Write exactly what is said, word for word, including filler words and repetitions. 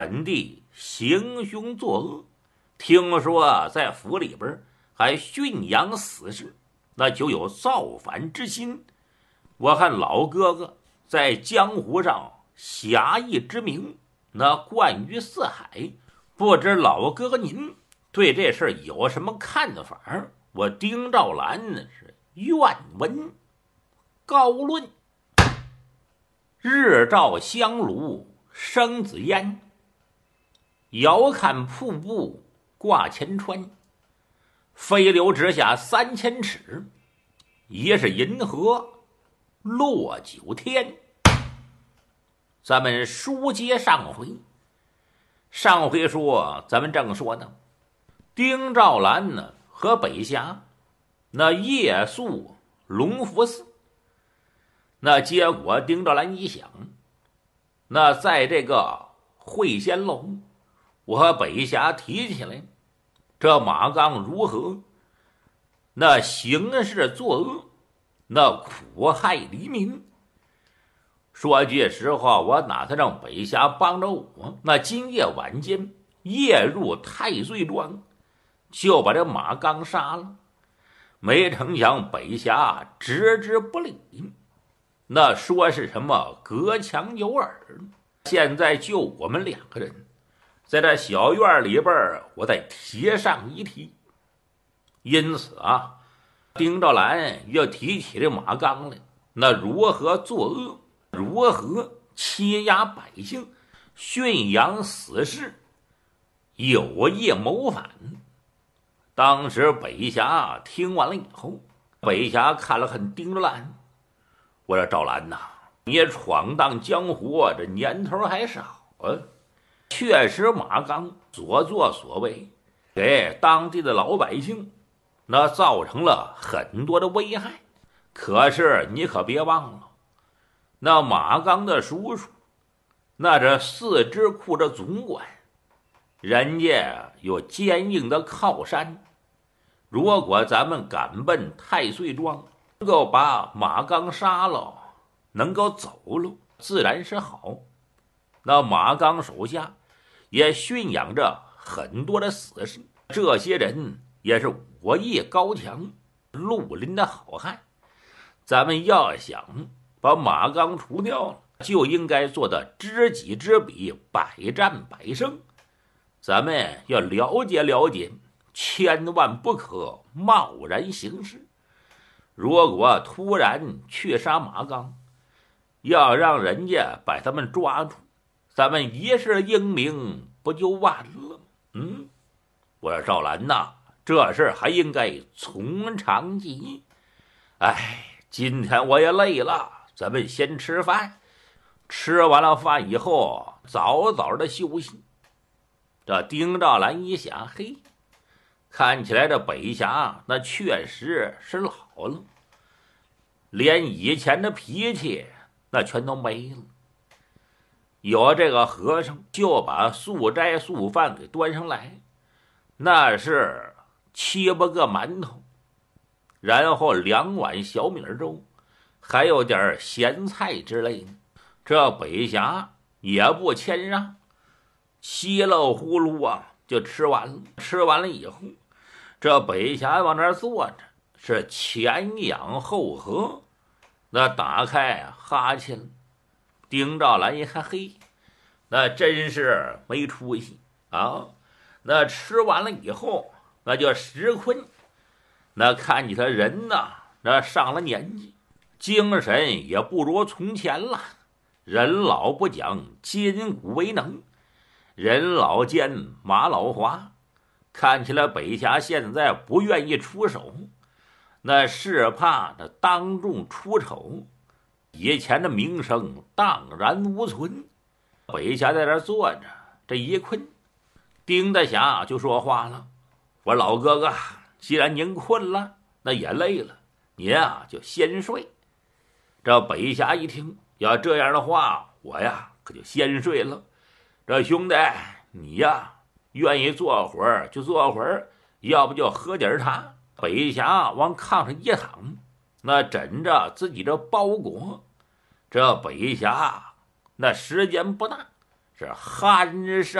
本地行凶作恶，听说在府里边还驯养死士，那就有造反之心。我看老哥哥在江湖上侠义之名，那冠于四海，不知老哥哥您对这事有什么看法？我丁兆兰是愿闻高论。日照香炉生紫烟，遥看瀑布挂前川。飞流直下三千尺，疑是银河落九天。咱们书接上回，上回说咱们正说呢，丁兆兰呢和北峡那夜宿龙福寺。那结果丁兆兰一想，那在这个会仙楼，我和北峡提起来，这马刚如何那行事作恶，那苦害黎民。说句实话，我哪他让北峡帮着我，那今夜晚间夜入太岁庄，就把这马刚杀了。没成想北峡置之不理，那说是什么隔墙有耳。现在就我们两个人在这小院里边，我再提上一提。因此啊，丁兆兰又提起这马刚来，那如何作恶，如何欺压百姓，驯养死士，有意谋反。当时北峡听完了以后，北峡看了看丁兆兰，我说赵兰呐，你闯荡江湖这年头还少啊。确实马刚所作所为给当地的老百姓那造成了很多的危害，可是你可别忘了，那马刚的叔叔，那这四支库的总管，人家有坚硬的靠山。如果咱们赶奔太岁庄，能够把马刚杀了，能够走了，自然是好。那马刚手下也驯养着很多的死士，这些人也是武艺高强，绿林的好汉。咱们要想把马刚除掉了，就应该做的知己知彼，百战百胜。咱们要了解了解，千万不可贸然行事。如果突然去杀马刚，要让人家把他们抓住，咱们一世英名不就完了？嗯，我说赵兰呐，这事还应该从长计议。哎，今天我也累了，咱们先吃饭，吃完了饭以后早早的休息。这丁兆兰一想，嘿，看起来这北峡那确实是老了，连以前的脾气那全都没了。有这个和尚就把素斋素饭给端上来，那是七八个馒头，然后两碗小米粥，还有点咸菜之类的。这北峡也不谦让，稀里呼噜啊就吃完了。吃完了以后，这北峡往那儿坐着，是前仰后合，那打开哈欠。丁兆兰一看，嘿，那真是没出息啊！那吃完了以后，那就实困。那看起他人呐，那上了年纪，精神也不如从前了。人老不讲筋骨为能，人老见马老滑。看起来北峡现在不愿意出手，那是怕他当众出丑，以前的名声荡然无存。北峡在这坐着，这一困，丁大侠就说话了：“我老哥哥，既然您困了，那也累了，您啊就先睡。”这北峡一听，要这样的话，我呀可就先睡了。这兄弟，你呀愿意坐会儿就坐会儿，要不就喝点茶。北峡往炕上一躺，那枕着自己的包裹。这北峡那时间不大， 是鼾声